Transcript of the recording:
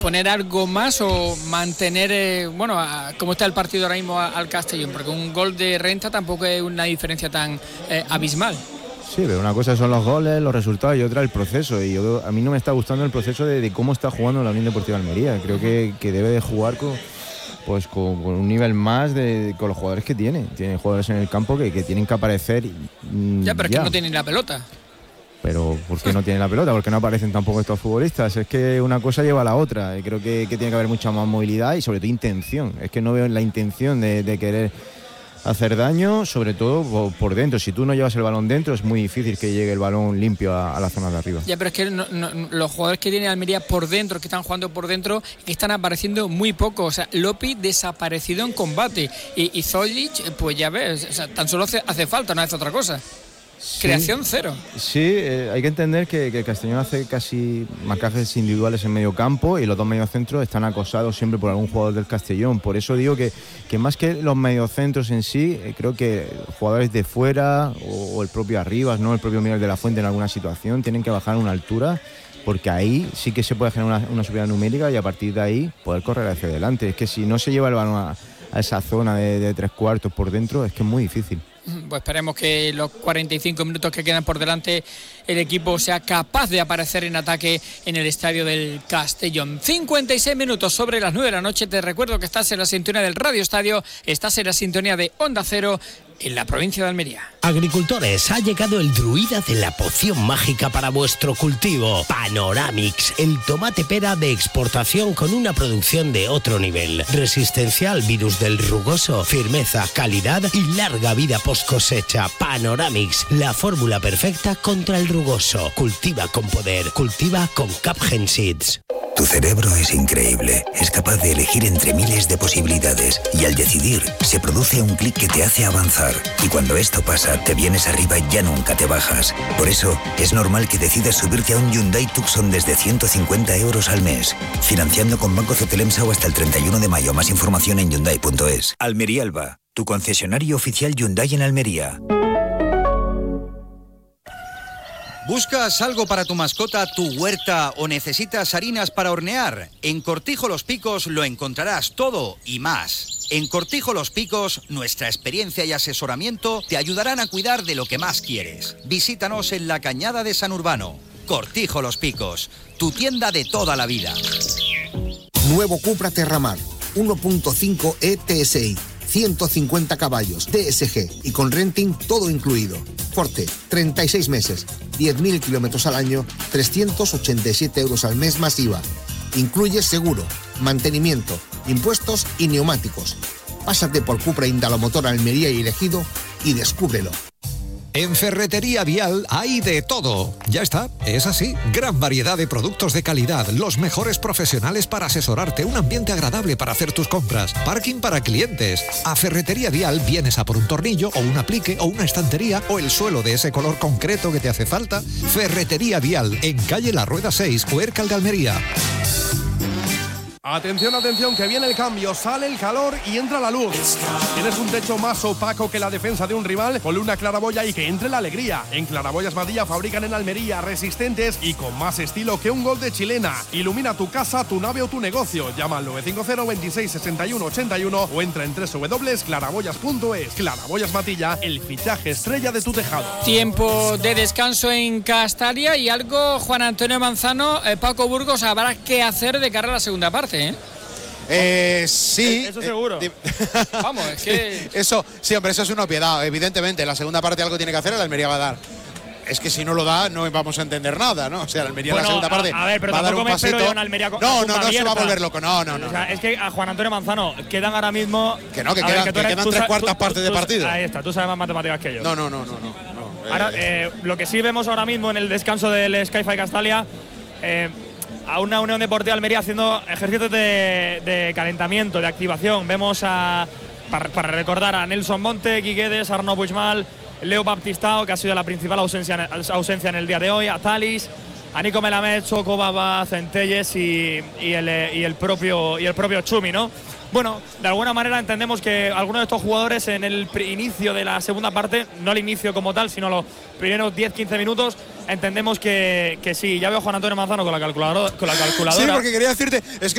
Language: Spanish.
¿Poner algo más o mantener, como está el partido ahora mismo al Castellón? Porque un gol de renta tampoco es una diferencia tan abismal. Sí, pero una cosa son los goles, los resultados y otra el proceso. Y a mí no me está gustando el proceso de cómo está jugando la Unión Deportiva Almería. Creo que debe de jugar con un nivel más con los jugadores que tiene. Tiene jugadores en el campo que tienen que aparecer. Ya, pero es que no tienen la pelota. Pero ¿por qué no tienen la pelota? ¿Por qué no aparecen tampoco estos futbolistas? Es que una cosa lleva a la otra. Y creo que tiene que haber mucha más movilidad y sobre todo intención. Es que no veo la intención de querer hacer daño, sobre todo por dentro. Si tú no llevas el balón dentro, es muy difícil que llegue el balón limpio a la zona de arriba. Ya, pero es que los jugadores que tiene Almería por dentro, que están jugando por dentro, que están apareciendo muy poco. O sea, Lopi desaparecido en combate. Y Zolic, pues ya ves, o sea, tan solo hace falta, no hace otra cosa. Sí. Creación cero. Sí, hay que entender que Castellón hace casi marcajes individuales en medio campo y los dos mediocentros están acosados siempre por algún jugador del Castellón. Por eso digo que más que los mediocentros en sí, creo que jugadores de fuera o el propio Arribas, ¿no? El propio Miguel de la Fuente en alguna situación tienen que bajar a una altura, porque ahí sí que se puede generar una superioridad numérica y a partir de ahí poder correr hacia adelante. Es que si no se lleva el balón a esa zona de tres cuartos por dentro, es que es muy difícil. Pues esperemos que los 45 minutos que quedan por delante el equipo sea capaz de aparecer en ataque en el estadio del Castellón. 56 minutos sobre las 9 de la noche. Te recuerdo que estás en la sintonía del Radio Estadio, estás en la sintonía de Onda Cero en la provincia de Almería. Agricultores, ha llegado el druida de la poción mágica para vuestro cultivo. Panoramix, el tomate pera de exportación con una producción de otro nivel. Resistencia al virus del rugoso, firmeza, calidad y larga vida post cosecha. Panoramix, la fórmula perfecta contra el rugoso. Cultiva con poder, cultiva con Capgen Seeds. Tu cerebro es increíble, es capaz de elegir entre miles de posibilidades y al decidir se produce un clic que te hace avanzar y cuando esto pasa te vienes arriba y ya nunca te bajas. Por eso es normal que decidas subirte a un Hyundai Tucson desde 150 euros al mes, financiando con Banco Cetelemsa o hasta el 31 de mayo. Más información en Hyundai.es. Almería Alba, tu concesionario oficial Hyundai en Almería. ¿Buscas algo para tu mascota, tu huerta o necesitas harinas para hornear? En Cortijo Los Picos lo encontrarás todo y más. En Cortijo Los Picos, nuestra experiencia y asesoramiento te ayudarán a cuidar de lo que más quieres. Visítanos en la Cañada de San Urbano. Cortijo Los Picos, tu tienda de toda la vida. Nuevo Cupra Terramar, 1.5 ETSI. 150 caballos, DSG y con renting todo incluido. Forte, 36 meses, 10.000 kilómetros al año, 387 euros al mes más IVA. Incluye seguro, mantenimiento, impuestos y neumáticos. Pásate por Cupra Indalomotor Almería y Ejido y descúbrelo. En Ferretería Vial hay de todo. Ya está, es así. Gran variedad de productos de calidad, los mejores profesionales para asesorarte, un ambiente agradable para hacer tus compras, parking para clientes. A Ferretería Vial vienes a por un tornillo o un aplique o una estantería o el suelo de ese color concreto que te hace falta. Ferretería Vial, en calle La Rueda 6, Huércal de Almería. Atención, atención, que viene el cambio, sale el calor y entra la luz. ¿Tienes un techo más opaco que la defensa de un rival? Ponle una claraboya y que entre la alegría. En Claraboyas Madilla fabrican en Almería, resistentes y con más estilo que un gol de chilena. Ilumina tu casa, tu nave o tu negocio. Llama al 950 26 61 81 o entra en www.claraboyas.es. Claraboyas Madilla, el fichaje estrella de tu tejado. Tiempo de descanso en Castalia y algo, Juan Antonio Manzano, Paco Burgos, habrá que hacer de cara a la segunda parte. Sí. Eso seguro. Vamos, es que... Eso, sí, hombre, eso es una obviedad. Evidentemente, la segunda parte algo tiene que hacer, el Almería va a dar. Es que si no lo da, no vamos a entender nada, ¿no? O sea, el Almería en la segunda parte a ver, pero va a dar un pasito. Yo en Almería no se va a volver loco, no. O sea, es que a Juan Antonio Manzano quedan ahora mismo... Que quedan tres cuartas partes de partido. Ahí está, tú sabes más matemáticas que yo. No. Ahora, lo que sí vemos ahora mismo en el descanso del Sky-Fi Castalia... a una Unión Deportiva Almería haciendo ejercicios de calentamiento, de activación. Vemos para recordar a Nelson Monte, Guiguedes, Arnaud Puigmal, Leo Baptistao, que ha sido la principal ausencia en el día de hoy, a Talis, a Nico Melamed, Choco, Baba, Centelles y el propio Chumi, ¿no? Bueno, de alguna manera entendemos que algunos de estos jugadores en el inicio de la segunda parte, no el inicio como tal, sino los primeros 10-15 minutos, entendemos que sí. Ya veo a Juan Antonio Manzano con la calculadora. Sí, porque quería decirte, es que